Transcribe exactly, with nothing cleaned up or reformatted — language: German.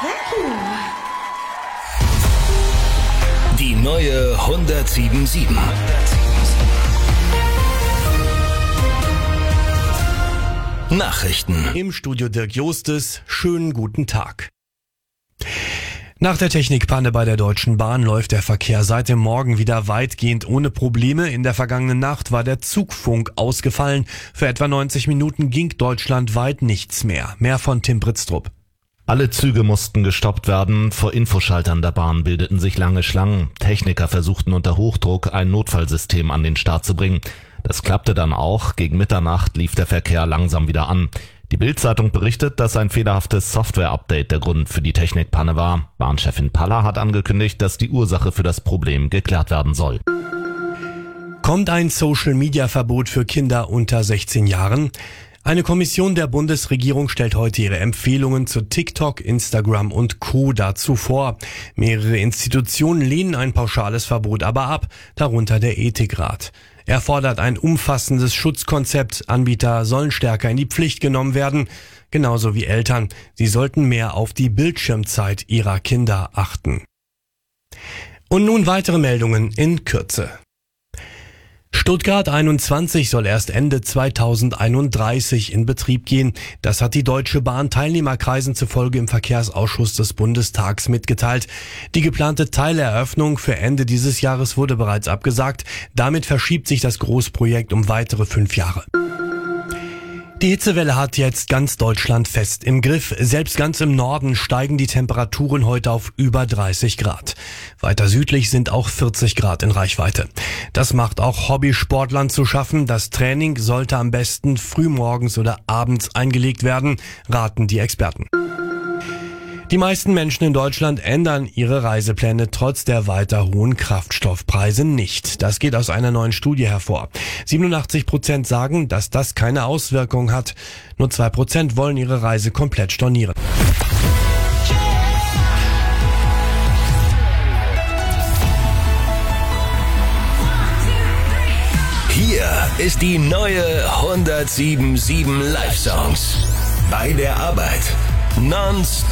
Die neue hundertsieben Komma sieben. Nachrichten. Im Studio Dirk Jostes. Schönen guten Tag. Nach der Technikpanne bei der Deutschen Bahn läuft der Verkehr seit dem Morgen wieder weitgehend ohne Probleme. In der vergangenen Nacht war der Zugfunk ausgefallen. Für etwa neunzig Minuten ging deutschlandweit nichts mehr. Mehr von Tim Britztrup. Alle Züge mussten gestoppt werden. Vor Infoschaltern der Bahn bildeten sich lange Schlangen. Techniker versuchten unter Hochdruck ein Notfallsystem an den Start zu bringen. Das klappte dann auch. Gegen Mitternacht lief der Verkehr langsam wieder an. Die Bild-Zeitung berichtet, dass ein fehlerhaftes Software-Update der Grund für die Technikpanne war. Bahnchefin Paller hat angekündigt, dass die Ursache für das Problem geklärt werden soll. Kommt ein Social-Media-Verbot für Kinder unter sechzehn Jahren? Eine Kommission der Bundesregierung stellt heute ihre Empfehlungen zu TikTok, Instagram und Co. dazu vor. Mehrere Institutionen lehnen ein pauschales Verbot aber ab, darunter der Ethikrat. Er fordert ein umfassendes Schutzkonzept. Anbieter sollen stärker in die Pflicht genommen werden, genauso wie Eltern. Sie sollten mehr auf die Bildschirmzeit ihrer Kinder achten. Und nun weitere Meldungen in Kürze. Stuttgart einundzwanzig soll erst Ende zweitausendeinunddreißig in Betrieb gehen. Das hat die Deutsche Bahn Teilnehmerkreisen zufolge im Verkehrsausschuss des Bundestags mitgeteilt. Die geplante Teileröffnung für Ende dieses Jahres wurde bereits abgesagt. Damit verschiebt sich das Großprojekt um weitere fünf Jahre. Die Hitzewelle hat jetzt ganz Deutschland fest im Griff. Selbst ganz im Norden steigen die Temperaturen heute auf über dreißig Grad. Weiter südlich sind auch vierzig Grad in Reichweite. Das macht auch Hobbysportlern zu schaffen. Das Training sollte am besten frühmorgens oder abends eingelegt werden, raten die Experten. Die meisten Menschen in Deutschland ändern ihre Reisepläne trotz der weiter hohen Kraftstoffpreise nicht. Das geht aus einer neuen Studie hervor. siebenundachtzig Prozent sagen, dass das keine Auswirkung hat. Nur zwei Prozent wollen ihre Reise komplett stornieren. Hier ist die neue hundertsieben Komma sieben Live-Songs. Bei der Arbeit. Non-stop.